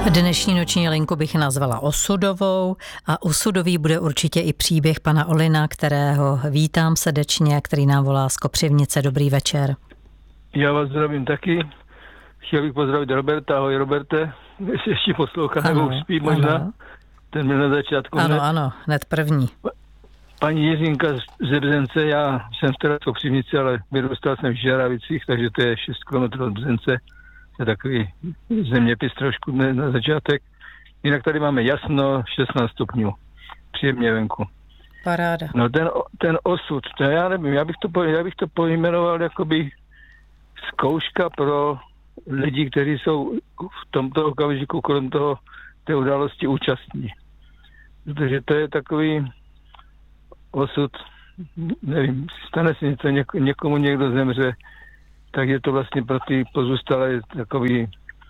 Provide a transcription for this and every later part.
Dnešní noční linku bych nazvala osudovou a osudový bude určitě i příběh pana Olina, kterého vítám srdečně, který nám volá z Kopřivnice. Dobrý večer. Já vás zdravím taky. Chtěl bych pozdravit Roberta. Ahoj Roberte, jestli ještě poslouchá, nebo už spí možná. Ano. Ten byl na začátku. Ano, hned první. Paní Jiřinka z Břence, já jsem teda z Kopřivnice, ale vyrůstal jsem v Žaravicích, takže to je 6 km od Břence. To je takový zeměpis trošku na začátek. Jinak tady máme jasno, 16 stupňů. Příjemně venku. Paráda. No ten osud, to já nevím, já bych to pojmenoval jakoby zkouška pro lidi, kteří jsou v tomto okamžiku kolem té události účastní. Protože to je takový osud, nevím, stane se něco, někomu někdo zemře, tak je to vlastně pro ty pozůstalé takový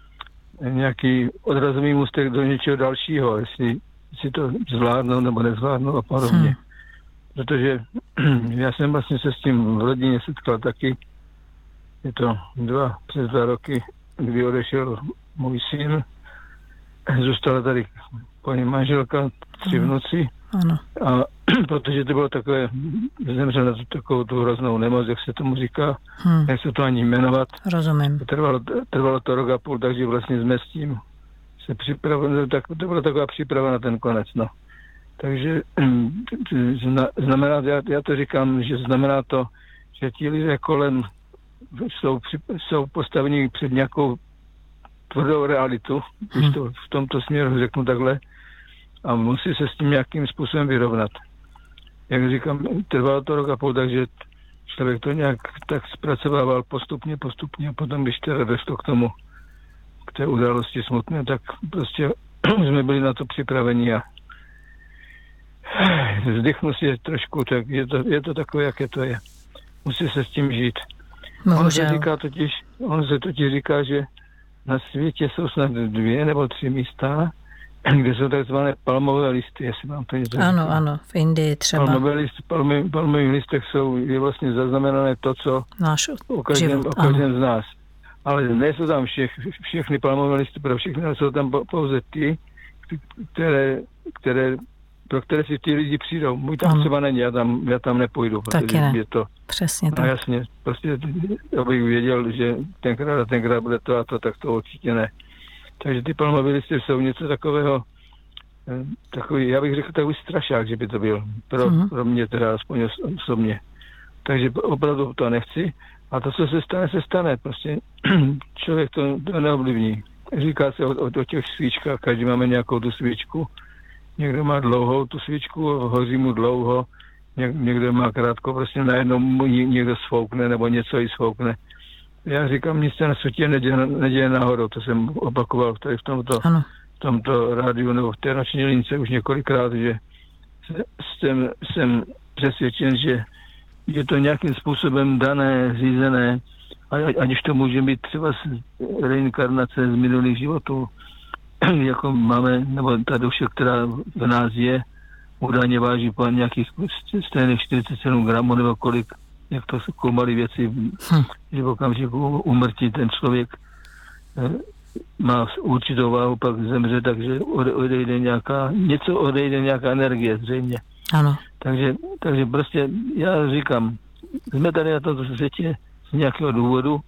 nějaký odrazový můstek do něčeho dalšího, jestli to zvládnou nebo nezvládnou a podobně. Protože já jsem vlastně se s tím v rodině setkal taky. Je to přes 2 roky, kdy odešel můj syn. Zůstala tady paní manželka, 3 vnuci. Ano. A protože to bylo takové, zemřel na takovou tu hroznou nemoc, jak se tomu říká, nechci to ani jmenovat. Rozumím. Trvalo to 1,5 roku, takže vlastně jsme s tím se připravili, tak to byla taková příprava na ten konec, no. Takže znamená, já to říkám, že znamená to, že ti lidé kolem jsou postaveni před nějakou tvrdou realitu, když to v tomto směru řeknu takhle, a musí se s tím nějakým způsobem vyrovnat. Jak říkám, trvalo to 1,5 roku, takže člověk to nějak tak zpracovával postupně a potom, když teda došlo k té události smutné, tak prostě jsme byli na to připraveni a vzdychnu si trošku, tak je to takové, jaké to je. Musí se s tím žít. On se totiž říká, že na světě jsou snad 2 nebo 3 místa, kde jsou takzvané palmové listy, jestli vám to něco říká. Ano, v Indii třeba. Palmových listech je vlastně zaznamenané to, co o každém z nás. Ale nejsou tam všechny palmové listy pro všechny, ale jsou tam pouze ty, pro které si ty lidi přijdou. Můj tam třeba není, já tam nepůjdu, protože je to... Přesně tak. A jasně, prostě abych věděl, že tenkrát bude to a to, tak to určitě ne. Takže ty palmové listy jsou něco takového, takový, já bych řekl takový strašák, že by to byl. Pro mě teda aspoň osobně. Takže opravdu to nechci. A to, co se stane. Prostě člověk to neovlivní. Říká se o těch svíčkách, každý máme nějakou tu svíčku. Někdo má dlouhou tu svíčku, hoří mu dlouho, někdo má krátko, prostě najednou někdo svoukne nebo něco i svoukne. Já říkám, nic se na světě neděje náhodou, to jsem opakoval tady v tomto rádiu nebo v té noční lince už několikrát, že jsem přesvědčen, že je to nějakým způsobem dané, řízené, ať už to může být třeba reinkarnace z minulých životů, jako máme, nebo ta duše, která v nás je, údajně váží po nějakých stejných 47 gramů nebo kolik, jak to zkoumali věci, že v okamžiku úmrtí ten člověk má určitou váhu, pak zemře, takže odejde nějaká energie zřejmě. Ano. Takže prostě já říkám, jsme tady na tomto světě z nějakého důvodu,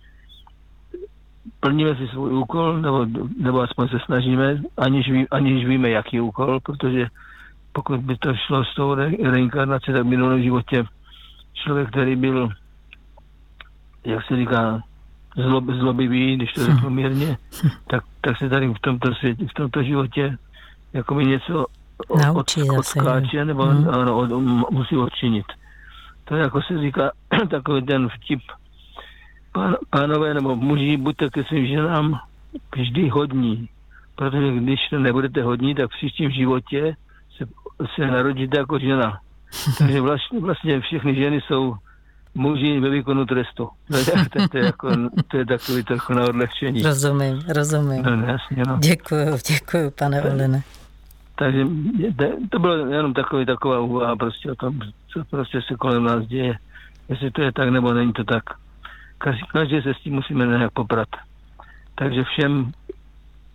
plníme si svůj úkol, nebo aspoň se snažíme, aniž víme, jaký úkol, protože pokud by to šlo s tou reinkarnací, tak v minulém životě člověk, který byl, jak se říká, zlobivý, když to řeknu mírně, tak se tady v tomto světě, v tomto životě jakoby něco odskáče, nebo musí odčinit. To je, jako se říká, takový ten vtip. Pánové nebo muži, buďte ke svým ženám vždy hodní, protože když nebudete hodní, tak v příštím životě se narodíte jako žena. Takže vlastně všechny ženy jsou muži ve výkonu trestu. To je takový trochu na odlehčení. Rozumím. No, jasně, no. Děkuju, pane Oline. Takže to bylo jenom taková úvaha prostě o tom, co prostě se kolem nás děje. Jestli to je tak, nebo není to tak. Každý se s tím musíme nějak poprat. Takže všem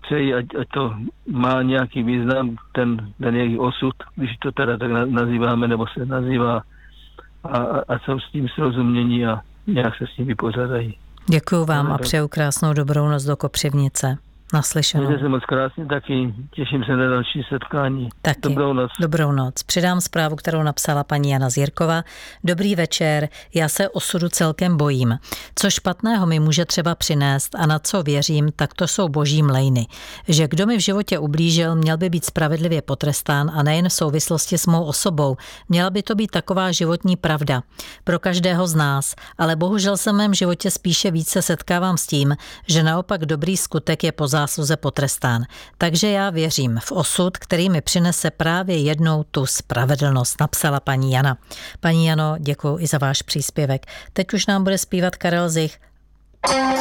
přeji, ať to má nějaký význam, ten jejich osud, když to teda tak nazýváme, nebo se nazývá, a jsou s tím srozumění a nějak se s tím vypořádají. Děkuju vám a přeju krásnou dobrou noc do Kopřivnice. Naslyšenou. Mějte se moc krásně taky, těším se na další setkání. Taky. Dobrou noc. Dobrou noc. Přidám zprávu, kterou napsala paní Jana Zírková. Dobrý večer, já se osudu celkem bojím. Co špatného mi může třeba přinést a na co věřím, tak to jsou boží mlejny. Že kdo mi v životě ublížil, měl by být spravedlivě potrestán a nejen v souvislosti s mou osobou. Měla by to být taková životní pravda pro každého z nás, ale bohužel se v mém životě spíše více setkávám s tím, že naopak dobrý skutek je po zásluze potrestán. Takže já věřím v osud, který mi přinese právě jednou tu spravedlnost, napsala paní Jana. Paní Jano, děkuji i za váš příspěvek. Teď už nám bude zpívat Karel Zich.